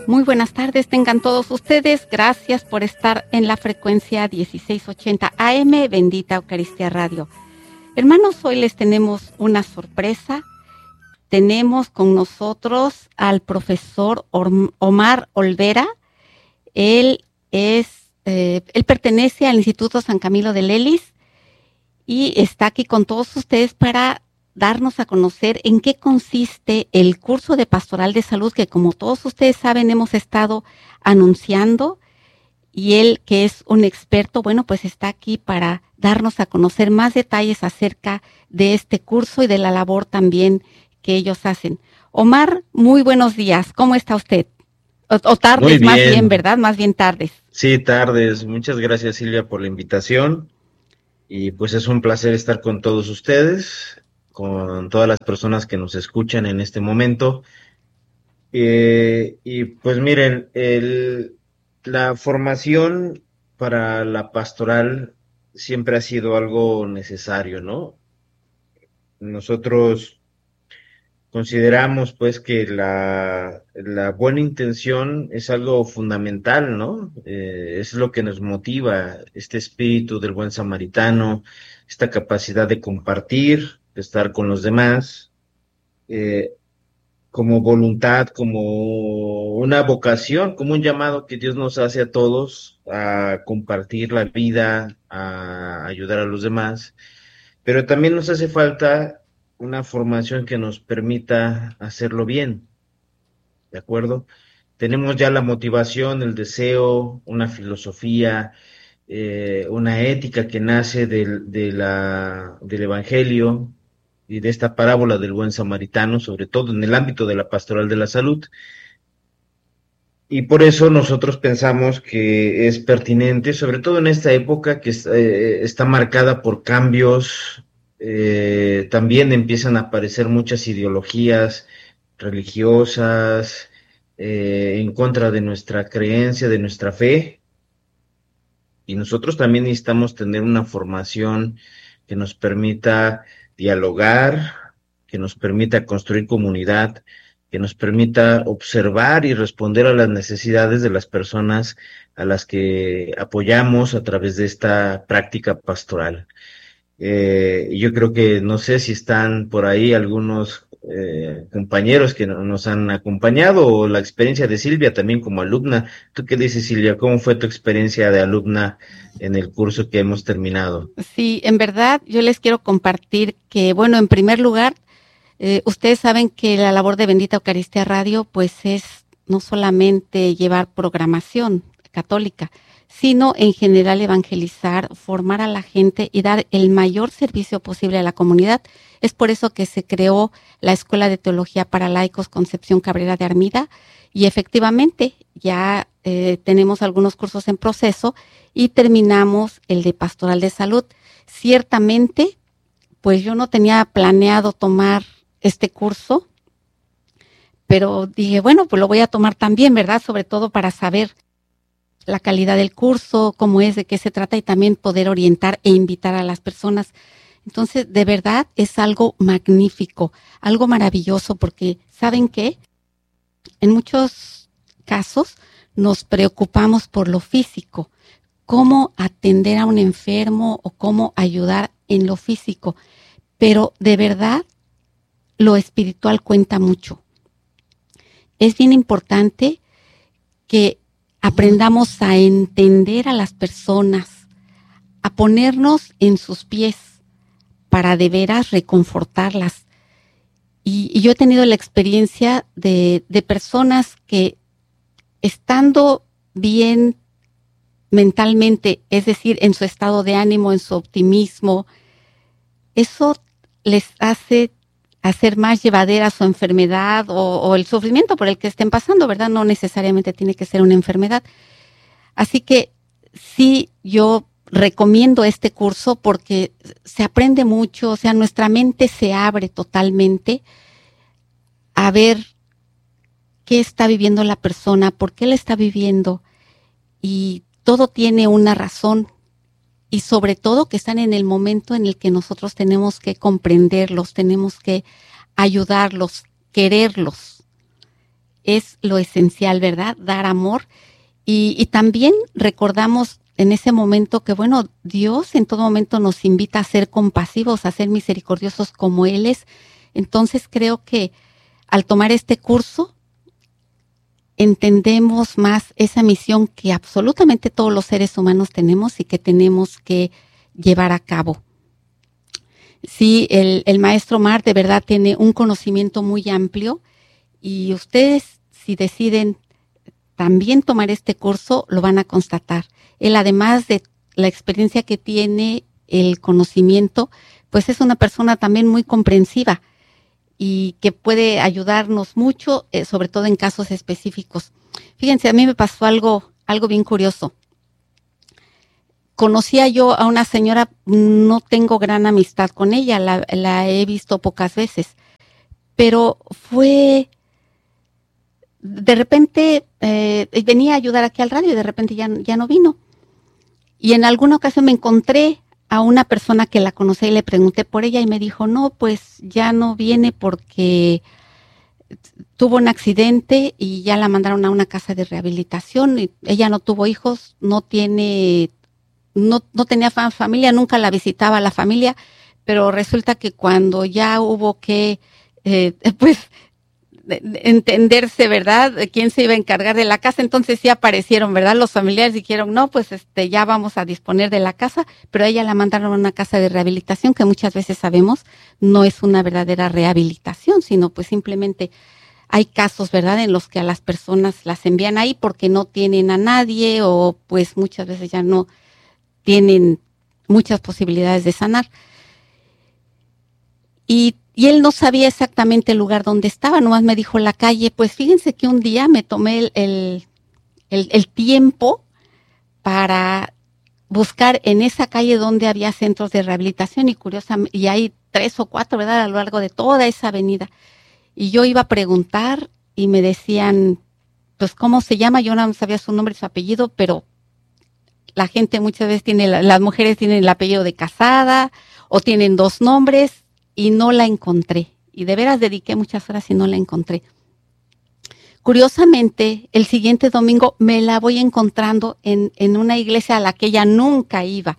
Muy buenas tardes, tengan todos ustedes. Gracias por estar en la frecuencia 1680 AM, Bendita Eucaristía Radio. Hermanos, hoy les tenemos una sorpresa. Tenemos con nosotros al profesor Omar Olvera. Él pertenece al Instituto San Camilo de Lelis y está aquí con todos ustedes para darnos a conocer en qué consiste el curso de Pastoral de Salud que, como todos ustedes saben, hemos estado anunciando, y él, que es un experto, bueno, pues está aquí para darnos a conocer más detalles acerca de este curso y de la labor también que ellos hacen. Omar, muy buenos días. ¿Cómo está usted? O tardes, más bien, ¿verdad? Más bien tardes. Sí, tardes. Muchas gracias, Silvia, por la invitación. Y pues es un placer estar con todos ustedes, con todas las personas que nos escuchan en este momento. Y pues miren, la formación para la pastoral siempre ha sido algo necesario, ¿no? Nosotros consideramos pues que la buena intención es algo fundamental, ¿no? Es lo que nos motiva, este espíritu del buen samaritano, esta capacidad de compartir, de estar con los demás, eh, como voluntad, como una vocación, como un llamado que Dios nos hace a todos a compartir la vida, a ayudar a los demás, pero también nos hace falta una formación que nos permita hacerlo bien, ¿de acuerdo? Tenemos ya la motivación, el deseo, una filosofía, una ética que nace del Evangelio y de esta parábola del buen samaritano, sobre todo en el ámbito de la pastoral de la salud. Y por eso nosotros pensamos que es pertinente, sobre todo en esta época que está marcada por cambios, también empiezan a aparecer muchas ideologías religiosas en contra de nuestra creencia, de nuestra fe, y nosotros también necesitamos tener una formación que nos permita dialogar, que nos permita construir comunidad, que nos permita observar y responder a las necesidades de las personas a las que apoyamos a través de esta práctica pastoral. Yo creo que no sé si están por ahí algunos compañeros que nos han acompañado, o la experiencia de Silvia también como alumna. ¿Tú qué dices, Silvia? ¿Cómo fue tu experiencia de alumna en el curso que hemos terminado? Sí, en verdad yo les quiero compartir que, bueno, en primer lugar, ustedes saben que la labor de Bendita Eucaristía Radio pues es no solamente llevar programación católica, sino en general evangelizar, formar a la gente y dar el mayor servicio posible a la comunidad. Es por eso que se creó la Escuela de Teología para Laicos Concepción Cabrera de Armida, y efectivamente ya tenemos algunos cursos en proceso y terminamos el de Pastoral de Salud. Ciertamente, pues yo no tenía planeado tomar este curso, pero dije, bueno, pues lo voy a tomar también, ¿verdad? Sobre todo para saber la calidad del curso, cómo es, de qué se trata, y también poder orientar e invitar a las personas. Entonces, de verdad es algo magnífico, algo maravilloso, porque ¿saben qué? En muchos casos nos preocupamos por lo físico, cómo atender a un enfermo o cómo ayudar en lo físico, pero de verdad lo espiritual cuenta mucho. Es bien importante que aprendamos a entender a las personas, a ponernos en sus pies para de veras reconfortarlas. Y yo he tenido la experiencia de personas que, estando bien mentalmente, es decir, en su estado de ánimo, en su optimismo, eso les hace hacer más llevadera su enfermedad o el sufrimiento por el que estén pasando, ¿verdad? No necesariamente tiene que ser una enfermedad. Así que sí, yo recomiendo este curso porque se aprende mucho, o sea, nuestra mente se abre totalmente a ver qué está viviendo la persona, por qué la está viviendo, y todo tiene una razón. Y sobre todo que están en el momento en el que nosotros tenemos que comprenderlos, tenemos que ayudarlos, quererlos. es lo esencial, ¿verdad? Dar amor. Y también recordamos en ese momento que, bueno, Dios en todo momento nos invita a ser compasivos, a ser misericordiosos como Él es. Entonces creo que al tomar este curso entendemos más esa misión que absolutamente todos los seres humanos tenemos y que tenemos que llevar a cabo. Sí, el maestro Omar de verdad tiene un conocimiento muy amplio y ustedes, si deciden también tomar este curso, lo van a constatar. Él, además de la experiencia que tiene, el conocimiento, pues es una persona también muy comprensiva y que puede ayudarnos mucho, sobre todo en casos específicos. Fíjense, a mí me pasó algo bien curioso. Conocía yo a una señora, no tengo gran amistad con ella, la he visto pocas veces, pero fue, de repente, venía a ayudar aquí al radio y de repente ya no vino. Y en alguna ocasión me encontré a una persona que la conocía y le pregunté por ella y me dijo, no, pues ya no viene porque tuvo un accidente y ya la mandaron a una casa de rehabilitación y ella no tuvo hijos, no tenía familia, nunca la visitaba la familia, pero resulta que cuando ya hubo que, pues, entenderse, ¿verdad? ¿Quién se iba a encargar de la casa? Entonces sí aparecieron, ¿verdad? Los familiares dijeron, no, pues ya vamos a disponer de la casa, pero a ella la mandaron a una casa de rehabilitación que muchas veces sabemos no es una verdadera rehabilitación, sino pues simplemente hay casos, ¿verdad? En los que a las personas las envían ahí porque no tienen a nadie o pues muchas veces ya no tienen muchas posibilidades de sanar. Y él no sabía exactamente el lugar donde estaba, nomás me dijo la calle. Pues fíjense que un día me tomé el tiempo para buscar en esa calle donde había centros de rehabilitación y curiosamente, y hay 3 o 4, ¿verdad? A lo largo de toda esa avenida. Y yo iba a preguntar y me decían, pues, ¿cómo se llama? Yo no sabía su nombre y su apellido, pero la gente muchas veces las mujeres tienen el apellido de casada o tienen 2 nombres. Y no la encontré. Y de veras dediqué muchas horas y no la encontré. Curiosamente, el siguiente domingo me la voy encontrando en una iglesia a la que ella nunca iba.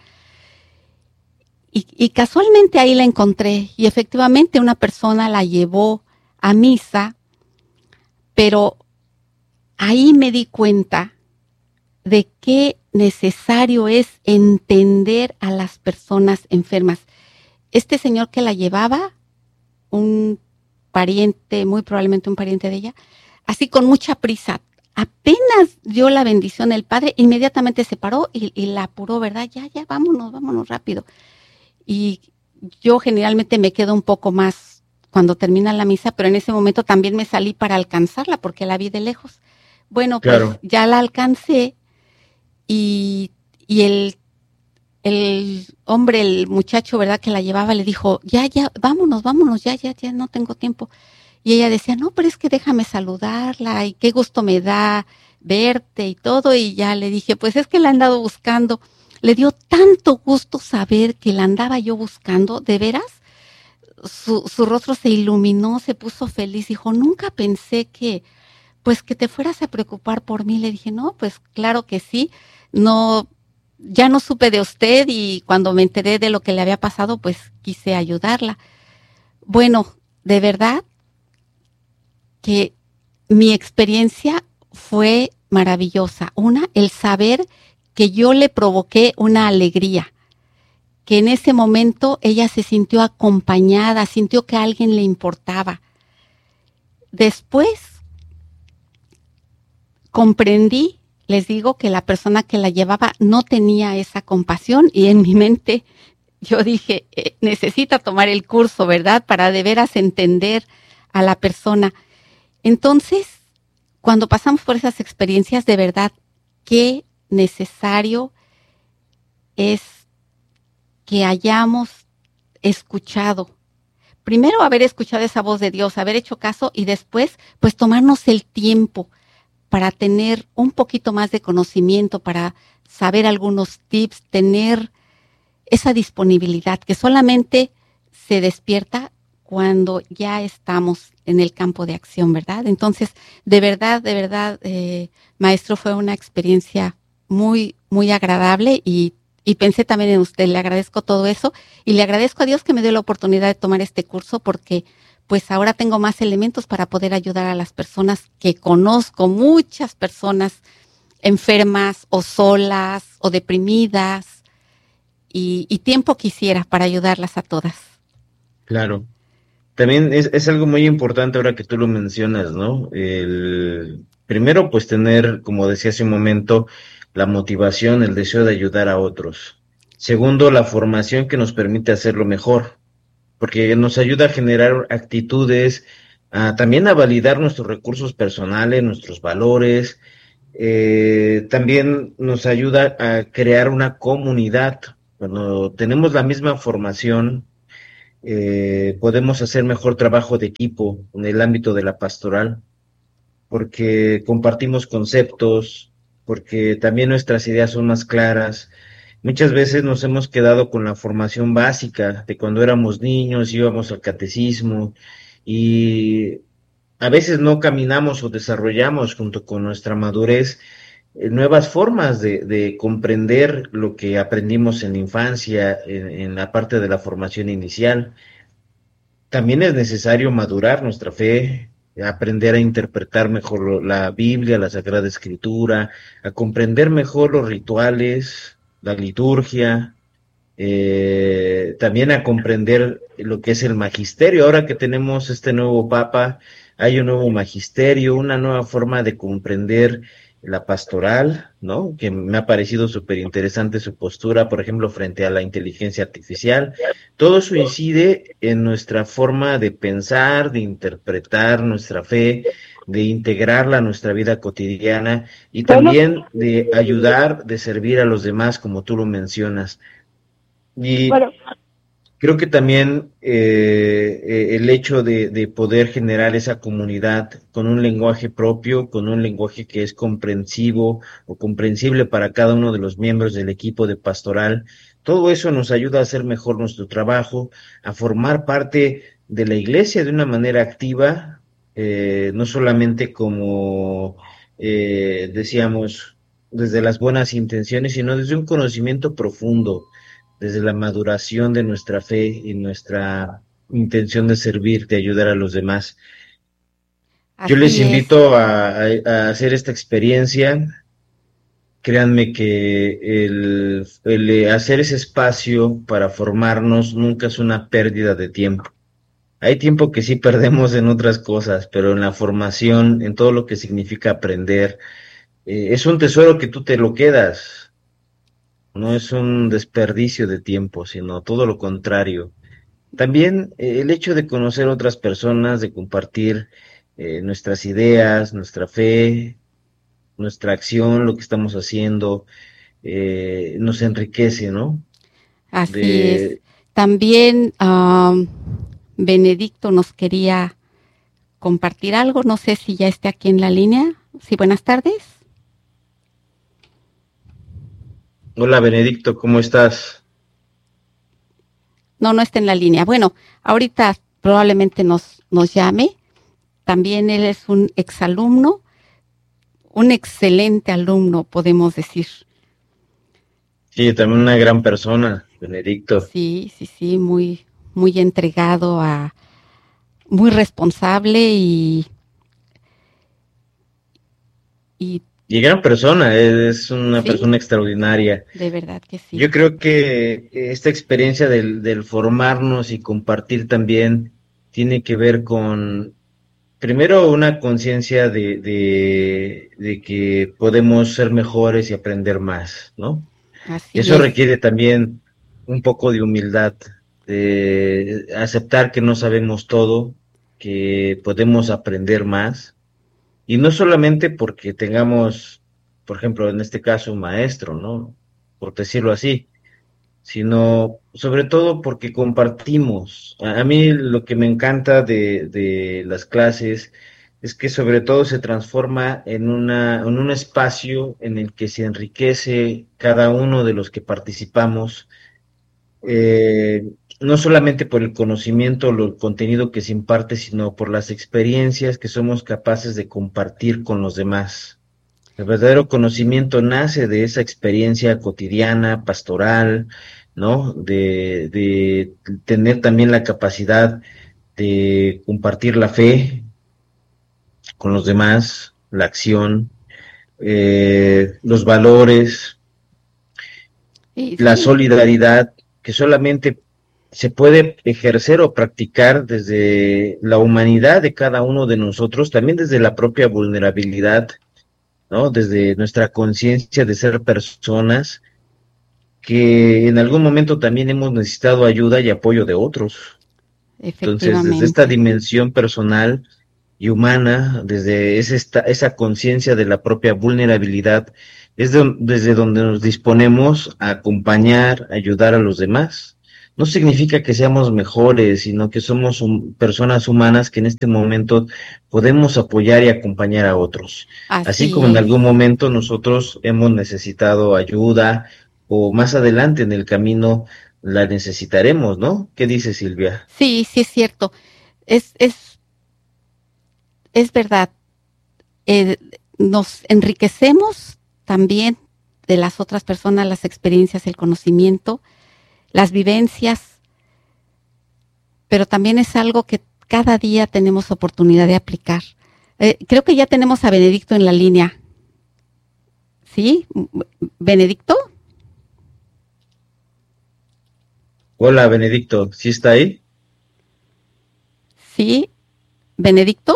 Y casualmente ahí la encontré. Y efectivamente una persona la llevó a misa. Pero ahí me di cuenta de qué necesario es entender a las personas enfermas. Este señor que la llevaba, un pariente, muy probablemente un pariente de ella, así con mucha prisa, apenas dio la bendición el padre, inmediatamente se paró y la apuró, ¿verdad? Ya, vámonos rápido. Y yo generalmente me quedo un poco más cuando termina la misa, pero en ese momento también me salí para alcanzarla porque la vi de lejos. Bueno, pues claro, ya la alcancé y el hombre, el muchacho, ¿verdad? Que la llevaba, le dijo, ya, vámonos, ya, no tengo tiempo. Y ella decía, no, pero es que déjame saludarla y qué gusto me da verte y todo. Y ya le dije, pues es que la he andado buscando. Le dio tanto gusto saber que la andaba yo buscando, de veras. Su rostro se iluminó, se puso feliz, dijo, nunca pensé que te fueras a preocupar por mí. Le dije, no, pues claro que sí, ya no supe de usted y cuando me enteré de lo que le había pasado, pues quise ayudarla. Bueno, de verdad que mi experiencia fue maravillosa. El saber que yo le provoqué una alegría, que en ese momento ella se sintió acompañada, sintió que a alguien le importaba. Después comprendí, les digo, que la persona que la llevaba no tenía esa compasión y en mi mente yo dije, necesita tomar el curso, ¿verdad? Para de veras entender a la persona. Entonces, cuando pasamos por esas experiencias, de verdad, qué necesario es que hayamos escuchado. Primero, haber escuchado esa voz de Dios, haber hecho caso y después, pues tomarnos el tiempo para tener un poquito más de conocimiento, para saber algunos tips, tener esa disponibilidad que solamente se despierta cuando ya estamos en el campo de acción, ¿verdad? Entonces, de verdad, maestro, fue una experiencia muy, muy agradable y pensé también en usted. Le agradezco todo eso y le agradezco a Dios que me dio la oportunidad de tomar este curso porque pues ahora tengo más elementos para poder ayudar a las personas que conozco, muchas personas enfermas o solas o deprimidas y tiempo quisiera para ayudarlas a todas. Claro. También es algo muy importante ahora que tú lo mencionas, ¿no? Primero, pues tener, como decía hace un momento, la motivación, el deseo de ayudar a otros. Segundo, la formación que nos permite hacerlo mejor, porque nos ayuda a generar actitudes, también a validar nuestros recursos personales, nuestros valores. También nos ayuda a crear una comunidad. Cuando tenemos la misma formación, podemos hacer mejor trabajo de equipo en el ámbito de la pastoral, porque compartimos conceptos, porque también nuestras ideas son más claras. Muchas veces nos hemos quedado con la formación básica de cuando éramos niños, íbamos al catecismo y a veces no caminamos o desarrollamos junto con nuestra madurez nuevas formas de comprender lo que aprendimos en la infancia, en la parte de la formación inicial. También es necesario madurar nuestra fe, aprender a interpretar mejor la Biblia, la Sagrada Escritura, a comprender mejor los rituales, la liturgia, también a comprender lo que es el magisterio. Ahora que tenemos este nuevo Papa, hay un nuevo magisterio, una nueva forma de comprender la pastoral, ¿no? Que me ha parecido súper interesante su postura, por ejemplo, frente a la inteligencia artificial. Todo eso incide en nuestra forma de pensar, de interpretar nuestra fe, de integrarla a nuestra vida cotidiana y también de ayudar, de servir a los demás, como tú lo mencionas. Y Bueno, creo que también el hecho de poder generar esa comunidad con un lenguaje propio, con un lenguaje que es comprensivo o comprensible para cada uno de los miembros del equipo de pastoral, todo eso nos ayuda a hacer mejor nuestro trabajo, a formar parte de la iglesia de una manera activa, no solamente como decíamos, desde las buenas intenciones, sino desde un conocimiento profundo desde la maduración de nuestra fe y nuestra intención de servir, de ayudar a los demás. Yo les Así es. invito a hacer esta experiencia. Créanme que el hacer ese espacio para formarnos nunca es una pérdida de tiempo. Hay tiempo que sí perdemos en otras cosas, pero en la formación, en todo lo que significa aprender, es un tesoro que tú te lo quedas. No es un desperdicio de tiempo, sino todo lo contrario. También el hecho de conocer otras personas, de compartir nuestras ideas, nuestra fe, nuestra acción, lo que estamos haciendo, nos enriquece, ¿no? Así es. De, También Benedicto nos quería compartir algo. No sé si ya esté aquí en la línea. Sí, buenas tardes. Hola Benedicto, ¿cómo estás? No, no está en la línea. Bueno, ahorita probablemente nos llame. También él es un exalumno, un excelente alumno, podemos decir. Sí, también una gran persona, Benedicto. Sí, sí, sí, muy, muy entregado muy responsable y Y gran persona, es una sí, persona extraordinaria. de verdad que sí. Yo creo que esta experiencia del formarnos y compartir también tiene que ver con primero, una conciencia de que podemos ser mejores y aprender más, ¿no? Así Eso es. requiere también un poco de humildad, de aceptar que no sabemos todo, que podemos aprender más, y no solamente porque tengamos, por ejemplo, en este caso, un maestro, ¿no? Por decirlo así, sino sobre todo porque compartimos. A mí lo que me encanta de las clases es que sobre todo se transforma en un espacio en el que se enriquece cada uno de los que participamos. no solamente por el conocimiento o el contenido que se imparte, sino por las experiencias que somos capaces de compartir con los demás. El verdadero conocimiento nace de esa experiencia cotidiana, pastoral, ¿no? De tener también la capacidad de compartir la fe con los demás, la acción, los valores, Y la sí, solidaridad, que solamente se puede ejercer o practicar desde la humanidad de cada uno de nosotros, también desde la propia vulnerabilidad, ¿no? Desde nuestra conciencia de ser personas que en algún momento también hemos necesitado ayuda y apoyo de otros. Entonces, desde esta efectivamente. dimensión personal y humana, desde esa conciencia de la propia vulnerabilidad, desde donde nos disponemos a acompañar, ayudar a los demás. No significa que seamos mejores, sino que somos personas humanas que en este momento podemos apoyar y acompañar a otros. Así Así como en es. algún momento nosotros hemos necesitado ayuda o más adelante en el camino la necesitaremos, ¿no? ¿Qué dice Silvia? Sí, sí es cierto. Es, es, es verdad. Eh, Nos enriquecemos también de las otras personas, las experiencias, el conocimiento, las vivencias, pero también es algo que cada día tenemos oportunidad de aplicar. Creo que ya tenemos a Benedicto en la línea. ¿Sí? ¿Benedicto? Hola, Benedicto, ¿sí está ahí? ¿Sí? ¿Benedicto?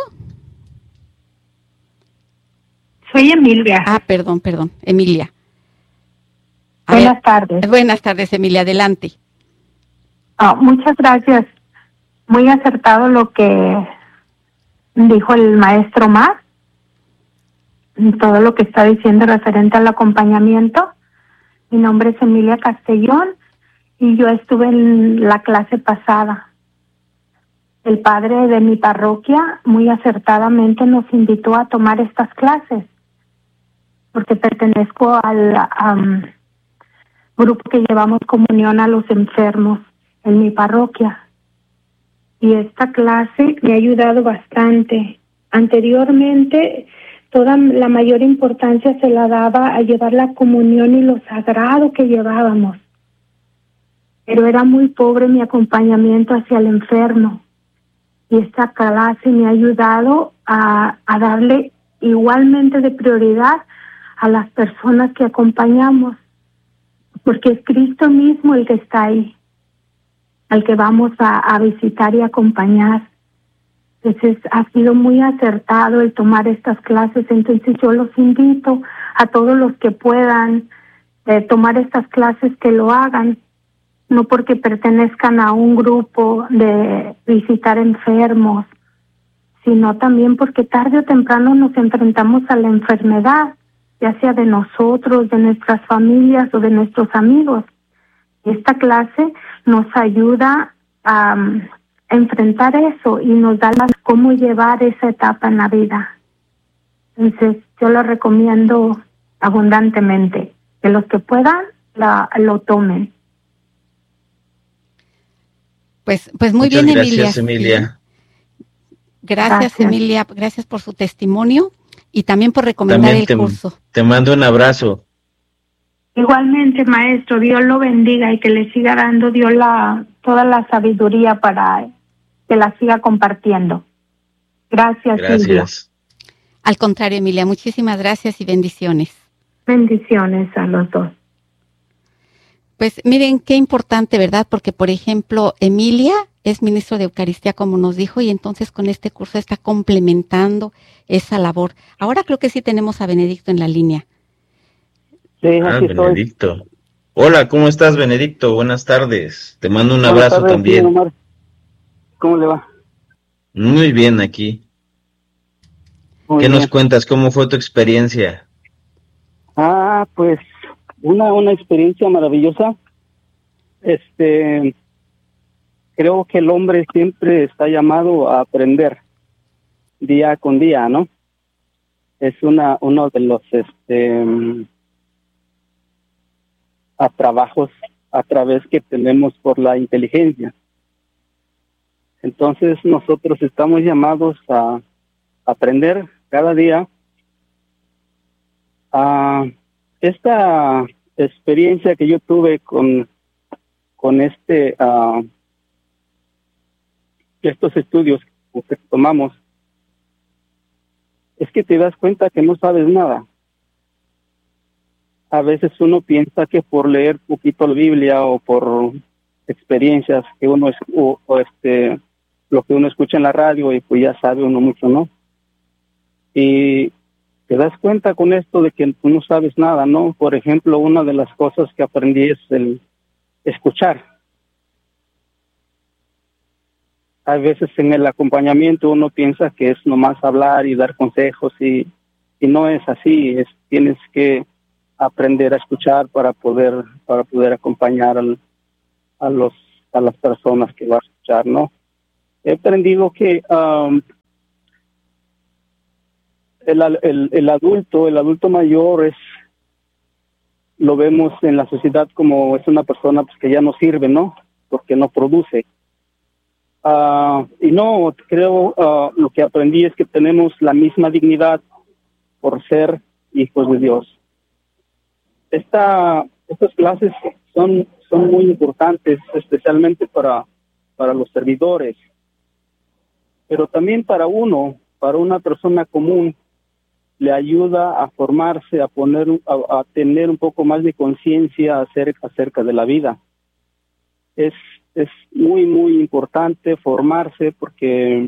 Soy Emilia. Ah, perdón, perdón, Emilia. A ver, Buenas tardes. buenas tardes, Emilia, adelante. Muchas gracias. Muy acertado lo que dijo el maestro Más, todo lo que está diciendo referente al acompañamiento. Mi nombre es Emilia Castellón y yo estuve en la clase pasada. El padre de mi parroquia muy acertadamente nos invitó a tomar estas clases porque pertenezco al grupo que llevamos comunión a los enfermos en mi parroquia. Y esta clase me ha ayudado bastante. Anteriormente, toda la mayor importancia se la daba a llevar la comunión y lo sagrado que llevábamos. Pero era muy pobre mi acompañamiento hacia el enfermo. Y esta clase me ha ayudado a darle igualmente de prioridad a las personas que acompañamos, porque es Cristo mismo el que está ahí, al que vamos a visitar y acompañar. Entonces ha sido muy acertado el tomar estas clases. Entonces yo los invito a todos los que puedan tomar estas clases que lo hagan, no porque pertenezcan a un grupo de visitar enfermos, sino también porque tarde o temprano nos enfrentamos a la enfermedad, ya sea de nosotros, de nuestras familias o de nuestros amigos. Esta clase nos ayuda a enfrentar eso y nos da cómo llevar esa etapa en la vida. Entonces, yo lo recomiendo abundantemente, que los que puedan lo tomen. Pues muy Muchas bien, Emilia. gracias, Sí. Emilia. Gracias, Emilia. Gracias por su testimonio y también por recomendar También el curso. te mando un abrazo. Igualmente, maestro, Dios lo bendiga y que le siga dando Dios toda la sabiduría para que la siga compartiendo. Gracias, Silvia. Gracias. Al contrario, Emilia, muchísimas gracias y bendiciones. Bendiciones a los dos. Pues miren qué importante, ¿verdad? Porque, por ejemplo, Emilia es ministro de Eucaristía, como nos dijo, y entonces con este curso está complementando esa labor. Ahora creo que sí tenemos a Benedicto en la línea. Sí, aquí estoy. Benedicto. Hola, ¿cómo estás, Benedicto? Buenas tardes. Te mando un Buenas abrazo tardes, también. señor Omar. ¿Cómo le va? Muy bien aquí. Muy ¿Qué bien. nos cuentas? ¿Cómo fue tu experiencia? Pues una experiencia maravillosa. Creo que el hombre siempre está llamado a aprender día con día, ¿no? Es uno de los a trabajos a través que tenemos por la inteligencia. Entonces nosotros estamos llamados a aprender cada día. Esta experiencia que yo tuve con estos estudios que tomamos, es que te das cuenta que no sabes nada. A veces uno piensa que por leer poquito la Biblia o por experiencias que uno lo que uno escucha en la radio, y pues ya sabe uno mucho, ¿no? Y te das cuenta con esto de que tú no sabes nada, ¿no? Por ejemplo, una de las cosas que aprendí es el escuchar. A veces en el acompañamiento uno piensa que es nomás hablar y dar consejos, y no es así. Tienes que aprender a escuchar para poder acompañar a las personas que vas a escuchar, ¿no? He aprendido que el adulto mayor lo vemos en la sociedad como es una persona pues que ya no sirve, ¿no? Porque no produce. Y no, creo, lo que aprendí es que tenemos la misma dignidad por ser hijos de Dios. Estas clases son muy importantes, especialmente para los servidores, pero también para una persona común. Le ayuda a formarse, a tener un poco más de conciencia acerca de la vida. Es muy, muy importante formarse, porque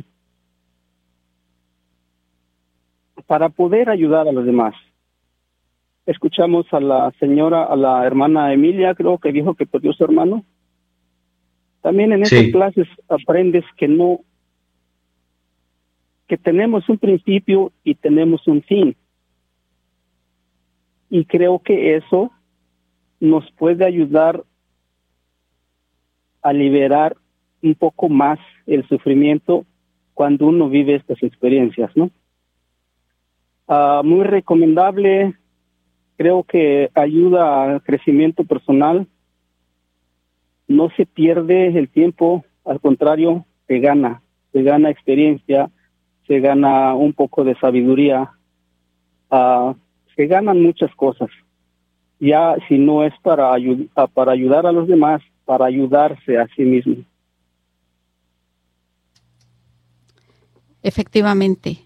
para poder ayudar a los demás. Escuchamos a la hermana Emilia, creo que dijo que perdió a su hermano. También en estas clases aprendes que tenemos un principio y tenemos un fin. Y creo que eso nos puede ayudar a liberar un poco más el sufrimiento cuando uno vive estas experiencias, ¿no? Muy recomendable, creo que ayuda al crecimiento personal. No se pierde el tiempo, al contrario, se gana experiencia, se gana un poco de sabiduría, se ganan muchas cosas. Ya si no es para ayudar a los demás, para ayudarse a sí mismo. Efectivamente.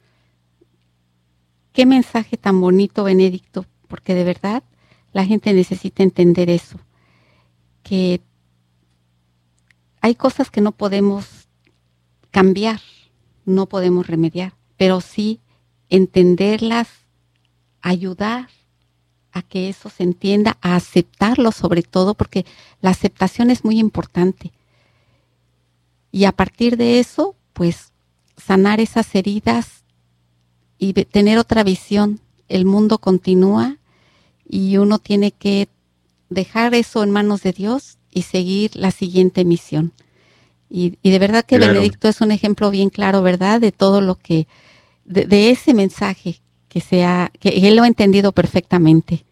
Qué mensaje tan bonito, Benedicto, porque de verdad la gente necesita entender eso, que hay cosas que no podemos cambiar, no podemos remediar, pero sí entenderlas, ayudar a que eso se entienda, a aceptarlo sobre todo, porque la aceptación es muy importante. Y a partir de eso, pues, sanar esas heridas y tener otra visión. El mundo continúa y uno tiene que dejar eso en manos de Dios y seguir la siguiente misión. Y de verdad que claro. Benedicto es un ejemplo bien claro, ¿verdad? De todo lo que, de ese mensaje que él lo ha entendido perfectamente.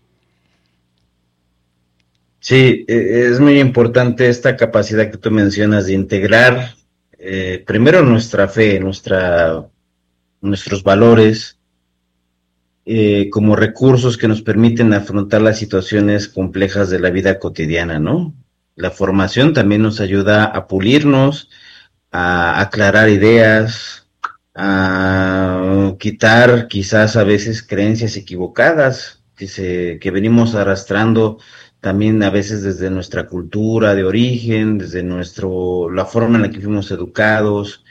Sí, es muy importante esta capacidad que tú mencionas de integrar primero nuestra fe, nuestros valores como recursos que nos permiten afrontar las situaciones complejas de la vida cotidiana, ¿no? La formación también nos ayuda a pulirnos, a aclarar ideas, a quitar quizás a veces creencias equivocadas que venimos arrastrando también a veces desde nuestra cultura de origen, desde la forma en la que fuimos educados.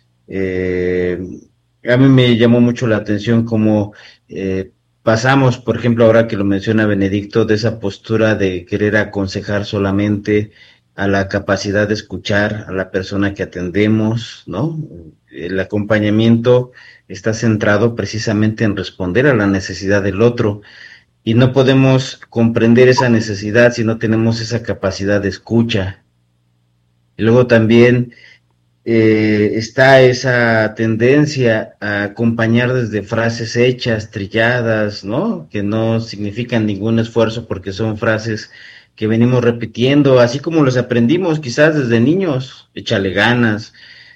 A mí me llamó mucho la atención cómo pasamos, por ejemplo, ahora que lo menciona Benedicto, de esa postura de querer aconsejar solamente a la capacidad de escuchar a la persona que atendemos, ¿no? El acompañamiento está centrado precisamente en responder a la necesidad del otro, y no podemos comprender esa necesidad si no tenemos esa capacidad de escucha. Y luego también está esa tendencia a acompañar desde frases hechas, trilladas, ¿no? Que no significan ningún esfuerzo porque son frases que venimos repitiendo, así como los aprendimos quizás desde niños, échale ganas,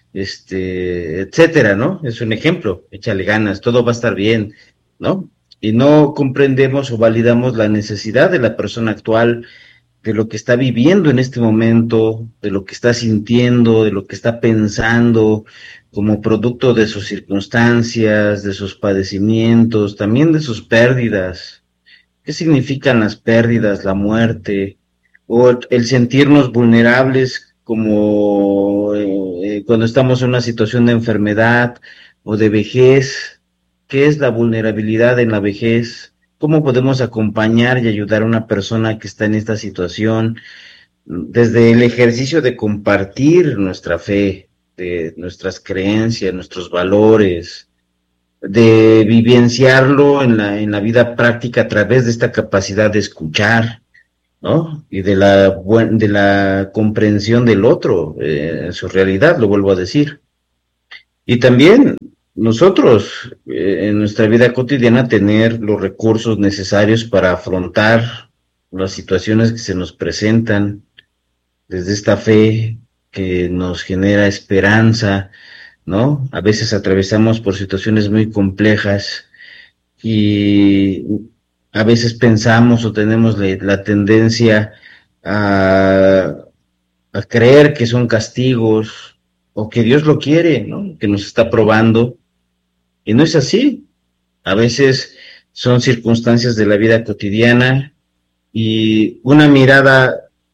etcétera, ¿no? Es un ejemplo, échale ganas, todo va a estar bien, ¿no? Y no comprendemos o validamos la necesidad de la persona actual, de lo que está viviendo en este momento, de lo que está sintiendo, de lo que está pensando, como producto de sus circunstancias, de sus padecimientos, también de sus pérdidas. ¿Qué significan las pérdidas, la muerte, o el sentirnos vulnerables como cuando estamos en una situación de enfermedad o de vejez? ¿Qué es la vulnerabilidad en la vejez? ¿Cómo podemos acompañar y ayudar a una persona que está en esta situación? Desde el ejercicio de compartir nuestra fe, de nuestras creencias, nuestros valores, de vivenciarlo en la vida práctica a través de esta capacidad de escuchar, ¿no? Y de la comprensión del otro, en su realidad, lo vuelvo a decir. Y también nosotros, en nuestra vida cotidiana, tener los recursos necesarios para afrontar las situaciones que se nos presentan, desde esta fe que nos genera esperanza, ¿no? A veces atravesamos por situaciones muy complejas y a veces pensamos o tenemos la tendencia a, a creer que son castigos o que Dios lo quiere, ¿no? Que nos está probando. Y no es así. A veces son circunstancias de la vida cotidiana y una mirada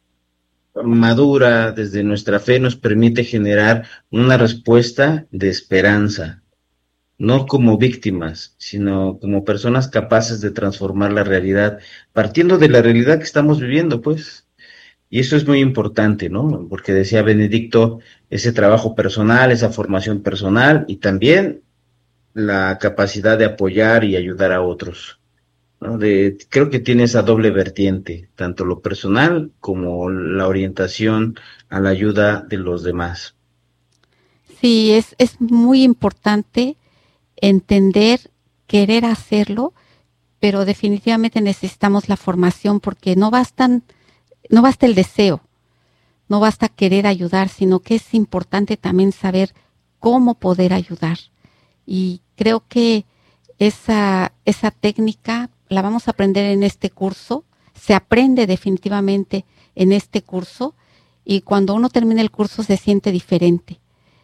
madura desde nuestra fe nos permite generar una respuesta de esperanza, no como víctimas, sino como personas capaces de transformar la realidad, partiendo de la realidad que estamos viviendo, pues. Y eso es muy importante, ¿no? Porque decía Benedicto, ese trabajo personal, esa formación personal y también la capacidad de apoyar y ayudar a otros, ¿no? Creo que tiene esa doble vertiente, tanto lo personal como la orientación a la ayuda de los demás. Sí, es muy importante entender, querer hacerlo, pero definitivamente necesitamos la formación porque no basta el deseo, no basta querer ayudar, sino que es importante también saber cómo poder ayudar. Y creo que esa técnica la vamos a aprender en este curso, se aprende definitivamente en este curso y cuando uno termina el curso se siente diferente.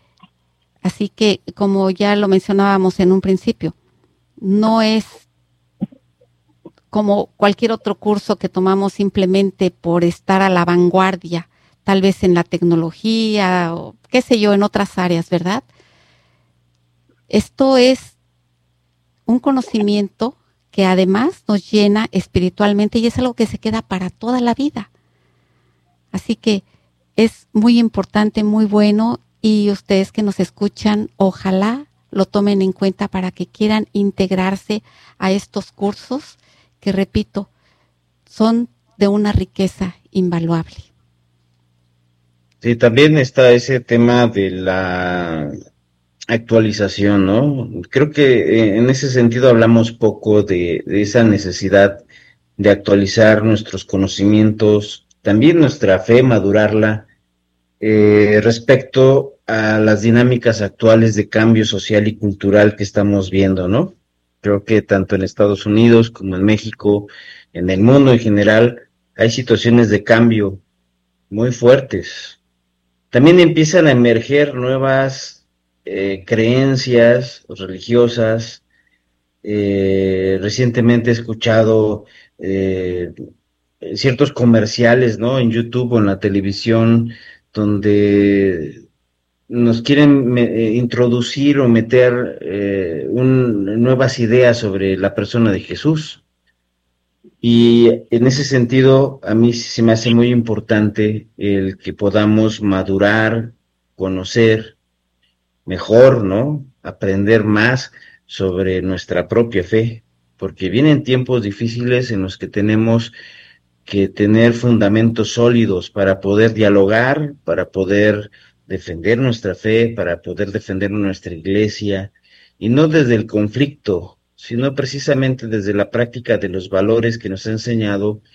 Así que, como ya lo mencionábamos en un principio, no es como cualquier otro curso que tomamos simplemente por estar a la vanguardia, tal vez en la tecnología o qué sé yo, en otras áreas, ¿verdad? Esto es un conocimiento que además nos llena espiritualmente y es algo que se queda para toda la vida. Así que es muy importante, muy bueno, y ustedes que nos escuchan, ojalá lo tomen en cuenta para que quieran integrarse a estos cursos que, repito, son de una riqueza invaluable. Sí, también está ese tema de la actualización, ¿no? Creo que en ese sentido hablamos poco de esa necesidad de actualizar nuestros conocimientos, también nuestra fe, madurarla, respecto a las dinámicas actuales de cambio social y cultural que estamos viendo, ¿no? Creo que tanto en Estados Unidos como en México, en el mundo en general, hay situaciones de cambio muy fuertes. También empiezan a emerger nuevas creencias religiosas. Recientemente he escuchado eh, ciertos comerciales, ¿no? En YouTube o en la televisión, donde nos quieren introducir o meter nuevas ideas sobre la persona de Jesús. Y en ese sentido, a mí sí se me hace muy importante el que podamos madurar, conocer mejor, ¿no? Aprender más sobre nuestra propia fe, porque vienen tiempos difíciles en los que tenemos que tener fundamentos sólidos para poder dialogar, para poder defender nuestra fe, para poder defender nuestra iglesia, y no desde el conflicto, sino precisamente desde la práctica de los valores que nos ha enseñado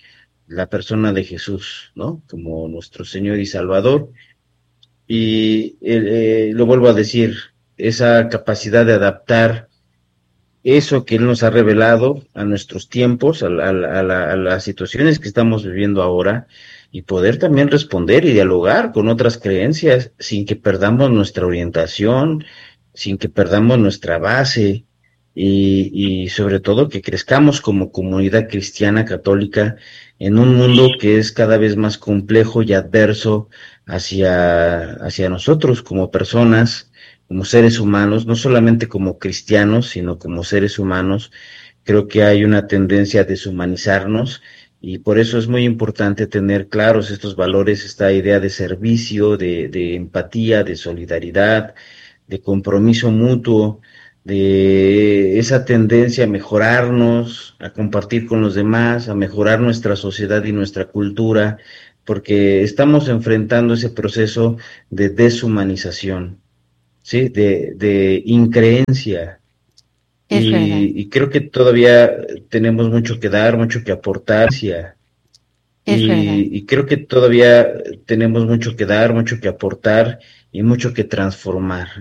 la persona de Jesús, ¿no? Como nuestro Señor y Salvador. Y lo vuelvo a decir, esa capacidad de adaptar eso que Él nos ha revelado a nuestros tiempos, a las situaciones que estamos viviendo ahora, y poder también responder y dialogar con otras creencias sin que perdamos nuestra orientación, sin que perdamos nuestra base, y sobre todo que crezcamos como comunidad cristiana católica en un mundo que es cada vez más complejo y adverso hacia nosotros como personas, como seres humanos, no solamente como cristianos, sino como seres humanos. Creo que hay una tendencia a deshumanizarnos y por eso es muy importante tener claros estos valores, esta idea de servicio, de empatía, de solidaridad, de compromiso mutuo, de esa tendencia a mejorarnos, a compartir con los demás, a mejorar nuestra sociedad y nuestra cultura, porque estamos enfrentando ese proceso de deshumanización, ¿sí? De increencia. Es verdad, Y creo que todavía tenemos mucho que dar, mucho que aportar, es verdad. y creo que todavía tenemos mucho que dar, mucho que aportar y mucho que transformar.